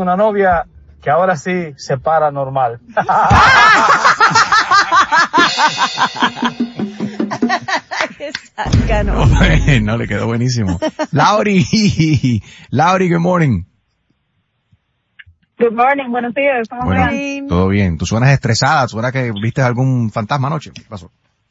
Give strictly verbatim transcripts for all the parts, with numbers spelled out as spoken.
tengo una novia que ahora sí se para normal. No. No, le quedó buenísimo. Lauri, Lauri, good morning. Good morning, buenos días. ¿Cómo bueno, están? Todo bien. Tú suenas estresada, suena que viste algún fantasma anoche. ¿Qué pasó?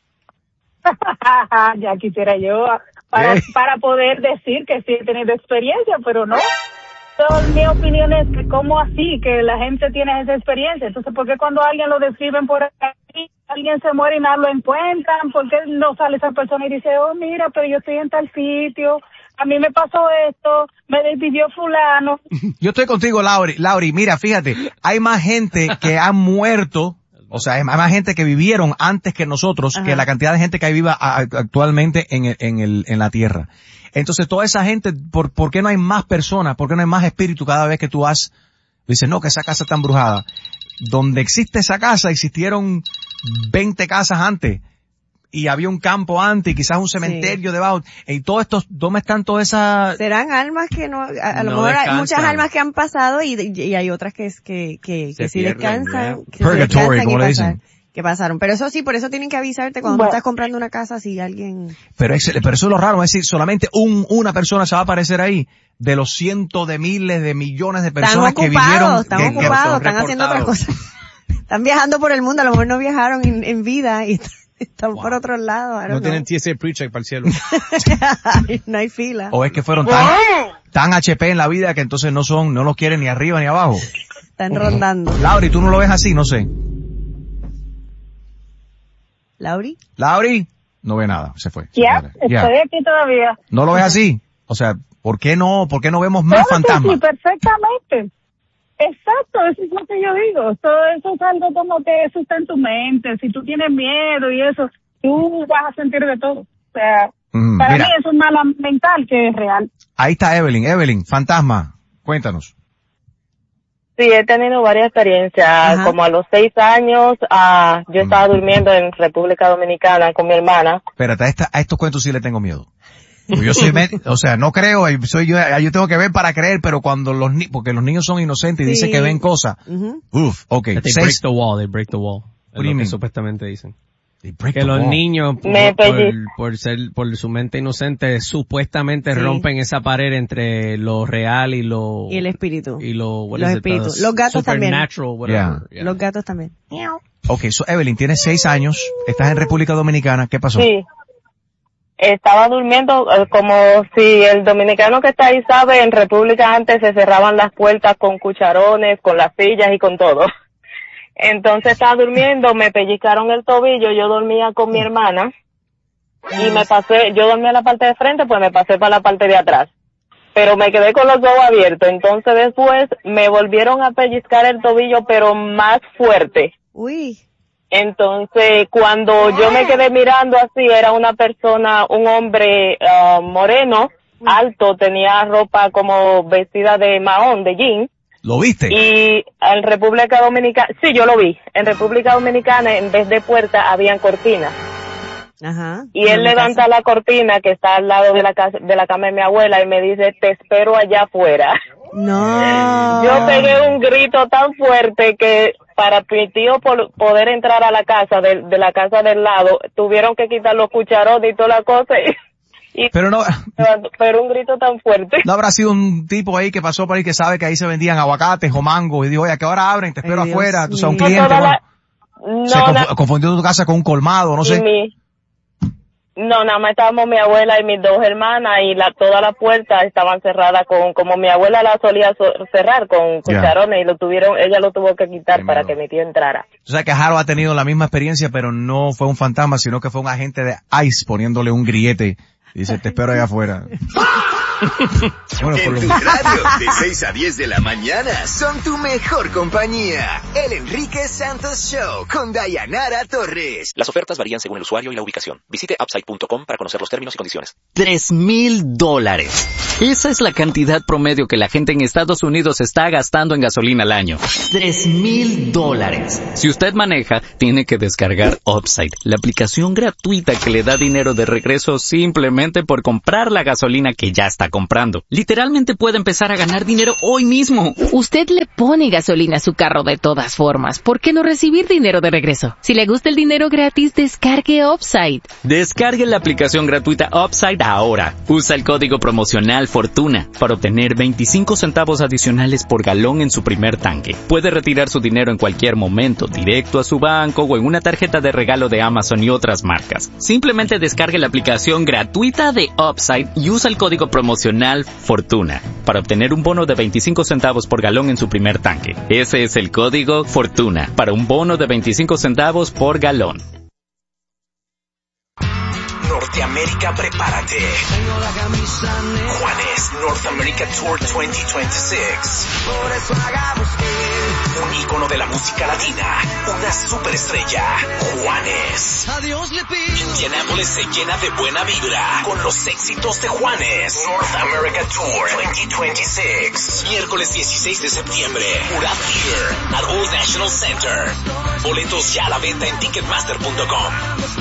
Ya quisiera yo para, ¿Eh? para poder decir que sí he tenido experiencia, pero no. Entonces, mi opinión es que cómo así que la gente tiene esa experiencia. Entonces, ¿por qué cuando alguien lo describen por aquí, alguien se muere y nada lo encuentran? ¿Por qué no sale esa persona y dice, oh, mira, pero yo estoy en tal sitio, a mí me pasó esto, me despidió fulano? Yo estoy contigo, Lauri. Lauri, mira, fíjate, hay más gente que ha muerto, o sea, hay más gente que vivieron antes que nosotros, Ajá. que la cantidad de gente que hay viva actualmente en el, en el, en la Tierra. Entonces, toda esa gente, ¿por, ¿por qué no hay más personas? ¿Por qué no hay más espíritu cada vez que tú vas? Dices, no, que esa casa está embrujada. Donde existe esa casa, existieron veinte casas antes. Y había un campo antes, y quizás un cementerio sí. debajo. Y todo esto, ¿dónde están todas esas? Serán almas que no, a, a lo no mejor descansan. Hay muchas almas que han pasado y, y hay otras que, que, que, que sí pierden, descansan. Que Purgatory, como le dicen. Que pasaron. Pero eso sí, por eso tienen que avisarte cuando bueno. tú estás comprando una casa si alguien... Pero, es, pero eso es lo raro, es decir, solamente un, una persona se va a aparecer ahí de los cientos de miles de millones de personas están que vivieron. Están que, ocupados, que están haciendo otras cosas. Están viajando por el mundo, a lo mejor no viajaron en, en vida y están wow. por otro lado. No know. tienen T S A pre-check para el cielo. No hay fila. O es que fueron tan, tan H P en la vida que entonces no son, no los quieren ni arriba ni abajo. Están rondando. Lauri, ¿tú no lo ves así? No sé. ¿Lauri? ¿Lauri? No ve nada, se fue. Ya, yeah, estoy yeah. aquí todavía. ¿No lo ves así? O sea, ¿por qué no, por qué no vemos más claro fantasmas? Sí, perfectamente. Exacto, eso es lo que yo digo. Todo eso es algo como que eso está en tu mente. Si tú tienes miedo y eso, tú vas a sentir de todo. O sea, mm, para mira, mí eso es más mental que es real. Ahí está Evelyn. Evelyn, fantasma, cuéntanos. Sí, he tenido varias experiencias. Ajá. Como a los seis años, uh, yo estaba mm. durmiendo en República Dominicana con mi hermana. Espérate, a, esta, a estos cuentos sí le tengo miedo. Yo soy, o sea, no creo, soy yo, yo tengo que ver para creer, pero cuando los niños, porque los niños son inocentes y sí. dicen que ven cosas, uh-huh. uff, okay. They break the wall, they break the wall. Es lo que supuestamente dicen. Que los wall. niños, por, por, por ser, por su mente inocente, supuestamente sí. rompen esa pared entre lo real y lo... Y el espíritu. Y lo, los espíritus. Los gatos también. Whatever. Yeah. Yeah. Los gatos también. Ok, so Evelyn, tienes seis años, estás en República Dominicana, ¿qué pasó? Sí. Estaba durmiendo como si el dominicano que está ahí sabe, en República antes se cerraban las puertas con cucharones, con las sillas y con todo. Entonces estaba durmiendo, me pellizcaron el tobillo, yo dormía con mi hermana y me pasé, yo dormía en la parte de frente, pues me pasé para la parte de atrás. Pero me quedé con los ojos abiertos, entonces después me volvieron a pellizcar el tobillo, pero más fuerte. Uy. Entonces, cuando yo me quedé mirando así, era una persona, un hombre uh, moreno, alto, tenía ropa como vestida de mahón, de jean. ¿Lo viste? Y en República Dominicana, sí, yo lo vi. En República Dominicana, en vez de puerta, habían cortinas. Ajá. Y él levanta la cortina que está al lado de la casa, de la cama de mi abuela y me dice, te espero allá afuera. No. Yo pegué un grito tan fuerte que para mi tío por poder entrar a la casa de, de la casa del lado, tuvieron que quitar los cucharones y toda la cosa. Y, y pero no, pero un grito tan fuerte. No habrá sido un tipo ahí que pasó por ahí que sabe que ahí se vendían aguacates o mangos y dijo, oye, ¿a qué hora abren? Te espero Ay, afuera. Tú sabes, un cliente. No, la, bueno, no, se conf na, confundió tu casa con un colmado, no sé. Mi, No, nada más estábamos mi abuela y mis dos hermanas y la todas las puertas estaban cerradas con, como mi abuela la solía so, cerrar con cucharones yeah. y lo tuvieron, ella lo tuvo que quitar Qué para miedo. que mi tío entrara. O sea que Jaro ha tenido la misma experiencia, pero no fue un fantasma, sino que fue un agente de ICE poniéndole un grillete. Dice, te espero allá afuera. Bueno, en tu radio, de seis a diez de la mañana, son tu mejor compañía. El Enrique Santos Show, con Dayanara Torres. Las ofertas varían según el usuario y la ubicación. Visite upside punto com para conocer los términos y condiciones. Tres mil dólares. Esa es la cantidad promedio que la gente en Estados Unidos está gastando en gasolina al año. Tres mil dólares. Si usted maneja, tiene que descargar Upside, la aplicación gratuita que le da dinero de regreso simplemente por comprar la gasolina que ya está comprando. Literalmente puede empezar a ganar dinero hoy mismo. Usted le pone gasolina a su carro de todas formas. ¿Por qué no recibir dinero de regreso? Si le gusta el dinero gratis, descargue Upside. Descargue la aplicación gratuita Upside ahora. Usa el código promocional Fortuna para obtener veinticinco centavos adicionales por galón en su primer tanque. Puede retirar su dinero en cualquier momento, directo a su banco o en una tarjeta de regalo de Amazon y otras marcas. Simplemente descargue la aplicación gratuita de Upside y usa el código promocional Fortuna para obtener un bono de veinticinco centavos por galón en su primer tanque. Ese es el código Fortuna para un bono de veinticinco centavos por galón. Norteamérica, prepárate. Juanes North America Tour veinte veintiséis. Un ícono de la música latina, una superestrella, Juanes. Indianápolis se llena de buena vibra con los éxitos de Juanes. North America Tour veinte veintiséis. Miércoles dieciséis de septiembre, Murat Theater at Old National Center. Boletos ya a la venta en ticketmaster punto com.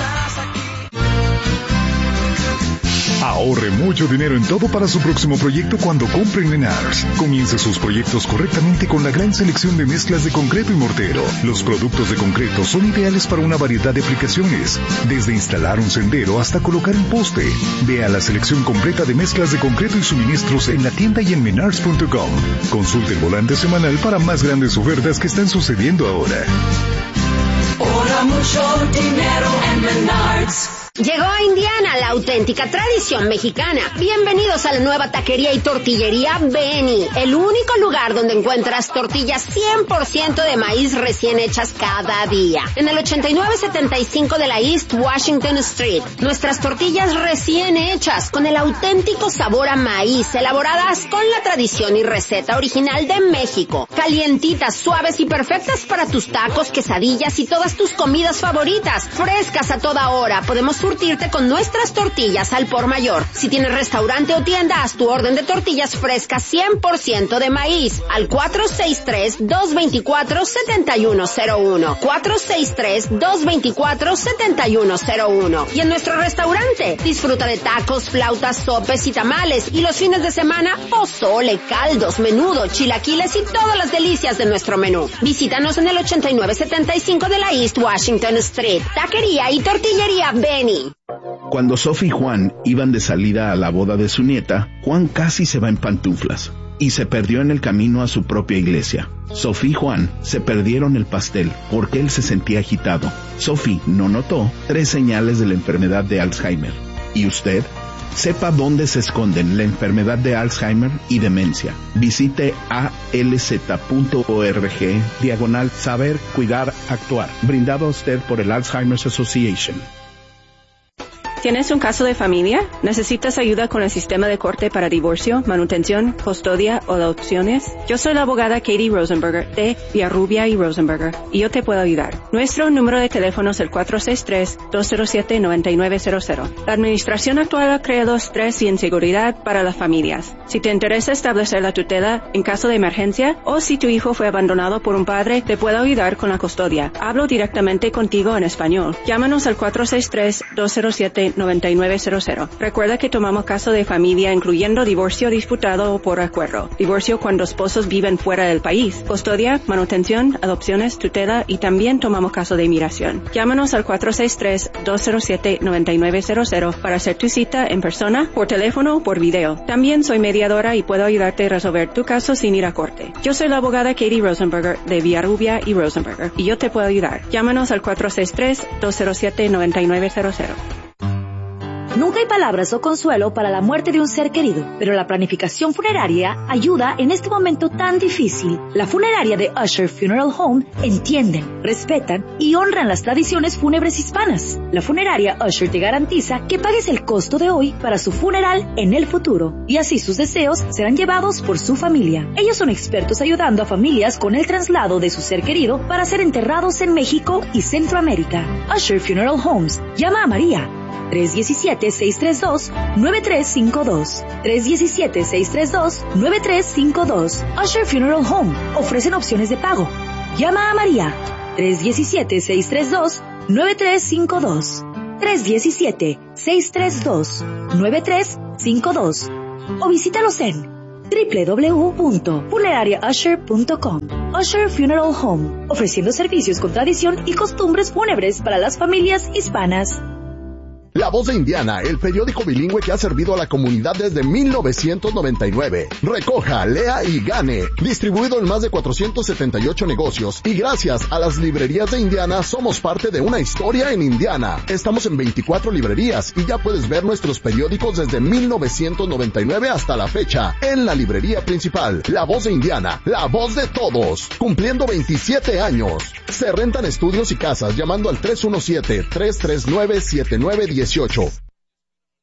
Ahorre mucho dinero en todo para su próximo proyecto cuando compre en Menards. Comience sus proyectos correctamente con la gran selección de mezclas de concreto y mortero. Los productos de concreto son ideales para una variedad de aplicaciones, desde instalar un sendero hasta colocar un poste. Vea la selección completa de mezclas de concreto y suministros en la tienda y en menards punto com. Consulte el volante semanal para más grandes ofertas que están sucediendo ahora. Ahora mucho dinero en Menards. Llegó a Indiana la auténtica tradición mexicana. Bienvenidos a la nueva taquería y tortillería Benny, el único lugar donde encuentras tortillas cien por ciento de maíz recién hechas cada día. En el ochenta y nueve setenta y cinco de la East Washington Street, nuestras tortillas recién hechas con el auténtico sabor a maíz, elaboradas con la tradición y receta original de México. Calientitas, suaves y perfectas para tus tacos, quesadillas y todas tus comidas favoritas. Frescas a toda hora. Podemos surtirte con nuestras tortillas al por mayor. Si tienes restaurante o tienda, haz tu orden de tortillas frescas cien por ciento de maíz al cuatro seis tres, dos dos cuatro, siete uno cero uno. cuatro seis tres, dos dos cuatro, siete uno cero uno. Y en nuestro restaurante, disfruta de tacos, flautas, sopes y tamales. Y los fines de semana, pozole, caldos, menudo, chilaquiles y todas las delicias de nuestro menú. Visítanos en el ochenta y nueve setenta y cinco de la East Washington Street. Taquería y tortillería Benny. Cuando Sophie y Juan iban de salida a la boda de su nieta, Juan casi se va en pantuflas y se perdió en el camino a su propia iglesia. Sophie y Juan se perdieron el pastel porque él se sentía agitado. Sophie no notó tres señales de la enfermedad de Alzheimer. ¿Y usted? Sepa dónde se esconden la enfermedad de Alzheimer y demencia. Visite a l z punto org diagonal saber, cuidar, actuar. Brindado a usted por el Alzheimer's Association. ¿Tienes un caso de familia? ¿Necesitas ayuda con el sistema de corte para divorcio, manutención, custodia o adopciones? Yo soy la abogada Katie Rosenberger de Villarrubia y Rosenberger y yo te puedo ayudar. Nuestro número de teléfono es el cuatro seis tres, dos cero siete, nueve nueve cero cero. La administración actual ha creado estrés y inseguridad para las familias. Si te interesa establecer la tutela en caso de emergencia o si tu hijo fue abandonado por un padre, te puedo ayudar con la custodia. Hablo directamente contigo en español. Llámanos al cuatro seis tres, dos cero siete, nueve nueve cero cero. Recuerda que tomamos caso de familia incluyendo divorcio disputado o por acuerdo, divorcio cuando esposos viven fuera del país, custodia, manutención, adopciones, tutela y también tomamos caso de inmigración. Llámanos al cuatro seis tres, dos cero siete, nueve nueve cero cero para hacer tu cita en persona, por teléfono o por video. También soy mediadora y puedo ayudarte a resolver tu caso sin ir a corte. Yo soy la abogada Katie Rosenberger de Villarrubia y Rosenberger y yo te puedo ayudar. Llámanos al cuatro seis tres, dos cero siete, nueve nueve cero cero. Nunca hay palabras o consuelo para la muerte de un ser querido, pero la planificación funeraria ayuda en este momento tan difícil. La funeraria de Usher Funeral Home entienden, respetan y honran las tradiciones fúnebres hispanas. La funeraria Usher te garantiza que pagues el costo de hoy para su funeral en el futuro, y así sus deseos serán llevados por su familia. Ellos son expertos ayudando a familias con el traslado de su ser querido para ser enterrados en México y Centroamérica. Usher Funeral Homes. Llama a María. tres uno siete, seis tres dos, nueve tres cinco dos. tres uno siete, seis tres dos, nueve tres cinco dos. Usher Funeral Home. Ofrecen opciones de pago. Llama a María. tres uno siete, seis tres dos, nueve tres cinco dos. tres uno siete, seis tres dos, nueve tres cinco dos. o visítalos en doble u doble u doble u punto funeraria usher punto com. Usher Funeral Home, ofreciendo servicios con tradición y costumbres fúnebres para las familias hispanas. La Voz de Indiana, el periódico bilingüe que ha servido a la comunidad desde mil novecientos noventa y nueve. Recoja, lea y gane. Distribuido en más de cuatrocientos setenta y ocho negocios. Y gracias a las librerías de Indiana, somos parte de una historia en Indiana. Estamos en veinticuatro librerías y ya puedes ver nuestros periódicos desde mil novecientos noventa y nueve hasta la fecha. En la librería principal, La Voz de Indiana, la voz de todos. Cumpliendo veintisiete años. Se rentan estudios y casas llamando al tres uno siete, tres tres nueve, siete nueve uno ocho.